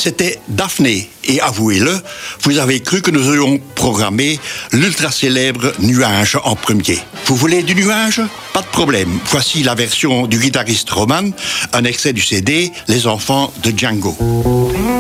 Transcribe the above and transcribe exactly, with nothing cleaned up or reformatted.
c'était Daphné. Et avouez-le, vous avez cru que nous allions programmer l'ultra-célèbre Nuage en premier. Vous voulez du Nuage? Pas de problème. Voici la version du guitariste Roman, un extrait du C D Les Enfants de Django.